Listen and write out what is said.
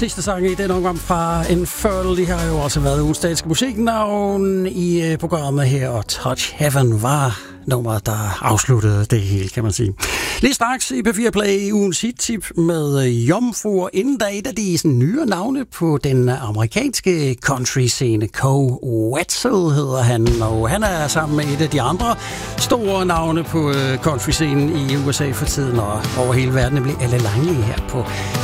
sidste sang i den omgang fra Infernal. De har jo også været ugens danske musiknavn i programmet her, og Touch Heaven var nummeret, der afsluttede det hele, kan man sige. Lige straks i P4 Play ugens hit-tip med Jomfruer. Inden da et af de nyere navne på den amerikanske country-scene. Coe Wetzel hedder han, og han er sammen med et af de andre store navne på country-scenen i USA for tiden og over hele verden, nemlig Alle Langley her på